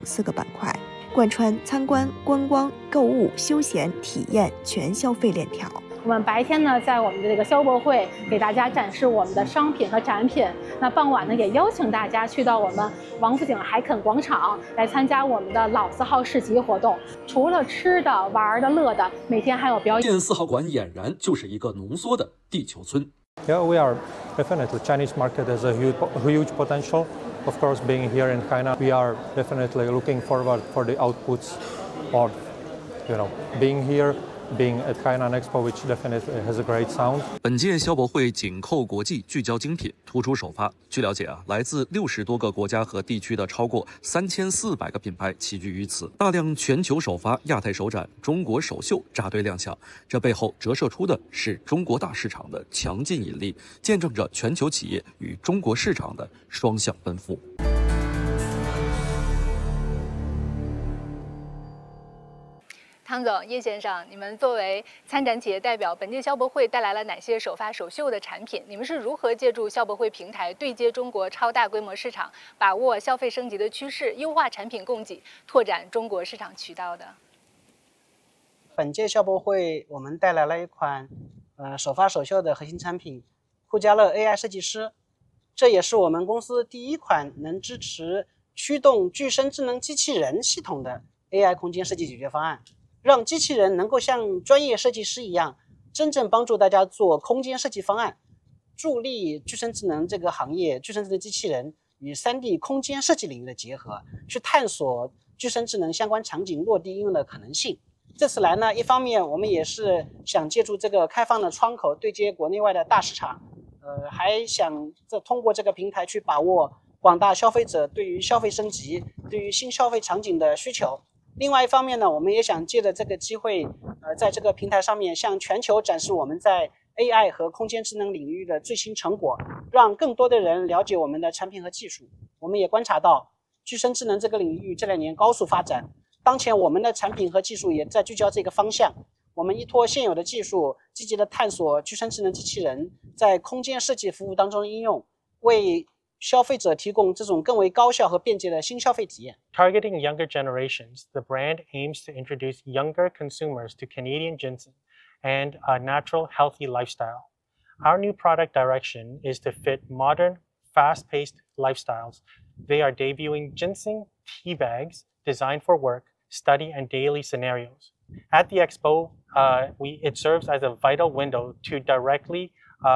4个板块，贯穿参观、观光、购物、休闲、体验全消费链条。 我们白天呢，在我们的这个消博会给大家展示我们的商品和展品。那傍晚呢，也邀请大家去到我们王府井海肯广场来参加我们的老字号市集活动。除了吃的、玩的、乐的，每天还有表演。 4号馆俨然就是一个浓缩的地球村。 Yeah, we are definitely Chinese market has a huge potential. Of course, being here in China, we are definitely looking forward for the outputs of, being here.Being at Hainan Expo, which definitely has a great sound. 本届消博会紧扣国际，聚焦精品，突出首发。据了解来自60多个国家和地区的超过3400个品牌齐聚于此，大量全球首发、亚太首展、中国首秀扎堆亮相。这背后折射出的是中国大市场的强劲引力，见证着全球企业与中国市场的双向奔赴。 汤总、叶先生，你们作为参展企业代表，本届消博会带来了哪些首发首秀的产品？你们是如何借助消博会平台对接中国超大规模市场，把握消费升级的趋势，优化产品供给，拓展中国市场渠道的？ 本届消博会我们带来了一款首发首秀的核心产品酷家乐 AI 设计师，这也是我们公司第一款能支持驱动具身智能机器人系统的 AI 空间设计解决方案。让机器人能够像专业设计师一样，真正帮助大家做空间设计方案，助力具身智能这个行业，具身智能机器人与 3D 空间设计领域的结合，去探索具身智能相关场景落地应用的可能性。这次来呢，一方面我们也是想借助这个开放的窗口对接国内外的大市场，还想通过这个平台去把握广大消费者对于消费升级、对于新消费场景的需求。另外一方面呢，我们也想借着这个机会，在这个平台上面向全球展示我们在 AI 和空间智能领域的最新成果，让更多的人了解我们的产品和技术。我们也观察到，具身智能这个领域这2年高速发展，当前我们的产品和技术也在聚焦这个方向。我们依托现有的技术，积极的探索具身智能机器人在空间设计服务当中的应用，为消费者提供这种更为高效和便捷的新消费体验。 Targeting younger generations, the brand aims to introduce younger consumers to Canadian ginseng and a natural, healthy lifestyle. Our new product direction is to fit modern, fast-paced lifestyles. They are debuting ginseng tea bags designed for work, study, and daily scenarios. At the expo, it serves as a vital window to directly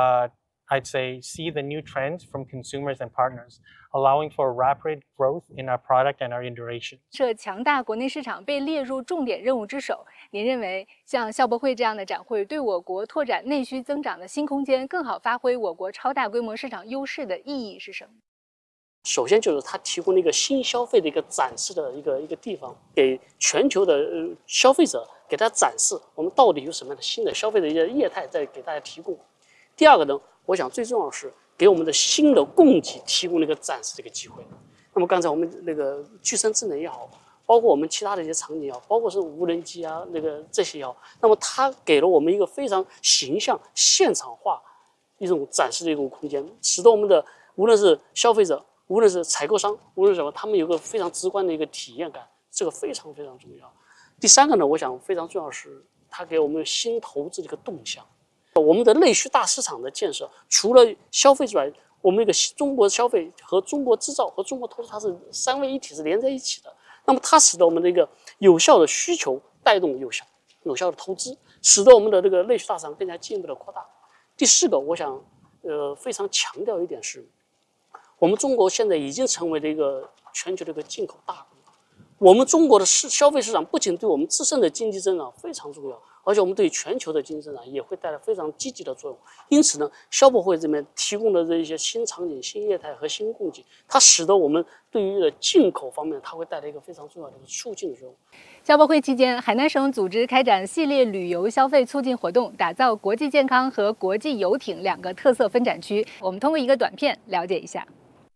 I'd say see the new trends from consumers and partners, allowing for rapid growth in our product and our iteration. 这强大国内市场被列入重点任务之首。您认为像消博会这样的展会对我国拓展内需增长的新空间，更好发挥我国超大规模市场优势的意义是什么？ 首先就是它提供了一个新消费的一个展示的一个地方，给全球的消费者给大家展示我们到底有什么样的新的消费的一些业态在给大家提供。第二个呢，我想最重要的是给我们的新的供给提供了一个展示的一个机会。那么刚才我们那个具身智能也好，包括我们其他的一些场景也好，包括是无人机啊这些也好，那么它给了我们一个非常形象、现场化一种展示的一种空间，使得我们的无论是消费者、无论是采购商、无论什么，他们有个非常直观的一个体验感，这个非常非常重要。第三个呢，我想非常重要的是，它给我们新投资的一个动向。我们的内需大市场的建设，除了消费之外，我们一个中国消费和中国制造和中国投资，它是3位一体，是连在一起的。那么它使得我们的一个有效的需求带动有效的投资，使得我们的这个内需大市场更加进一步的扩大。第4个，我想非常强调一点是，我们中国现在已经成为了一个全球的一个进口大国。我们中国的消费市场不仅对我们自身的经济增长非常重要，而且我们对全球的经济增长也会带来非常积极的作用。因此呢，消博会这边提供的这一些新场景、新业态和新供给，它使得我们对于进口方面，它会带来一个非常重要的一个促进的作用。 消博会期间，海南省组织开展系列旅游消费促进活动，打造国际健康和国际游艇2个特色分展区。我们通过一个短片了解一下。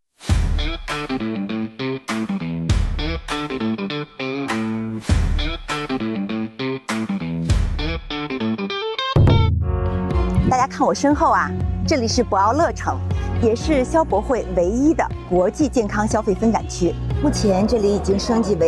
大家看我身后啊，这里是博鳌乐城，也是消博会唯一的国际健康消费分展区。 目前这里已经升级为